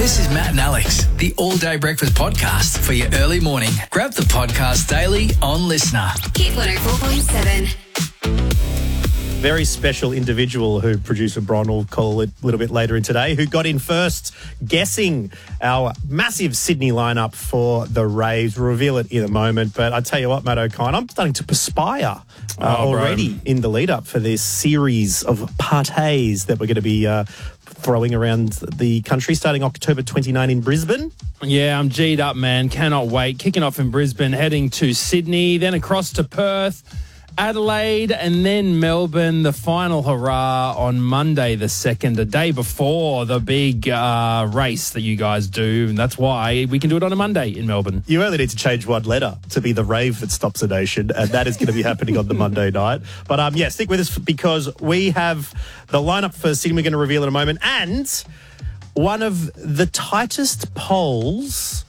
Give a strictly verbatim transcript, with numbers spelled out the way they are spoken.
This is Matt and Alex, the All Day Breakfast Podcast for your early morning. Grab the podcast daily on Listener. Hit one oh four point seven. Very special individual who producer Bron will call it a little bit later in today, who got in first guessing our massive Sydney lineup for the Raves. We'll reveal it in a moment. But I tell you what, Matt O'Kine, I'm starting to perspire uh, oh, already bro. in the lead up for this series of parties that we're going to be uh, throwing around the country starting October twenty-ninth in Brisbane. Yeah, I'm G'd up, man. Cannot wait. Kicking off in Brisbane, heading to Sydney, then across to Perth, Adelaide, and then Melbourne. The final hurrah on Monday the second, a day before the big uh, race that you guys do. And that's why we can do it on a Monday in Melbourne. You only need to change one letter to be the rave that stops a nation, and that is going to be happening on the Monday night. But um, yeah, stick with us because we have the lineup for Sydney we're going to reveal in a moment, and one of the tightest polls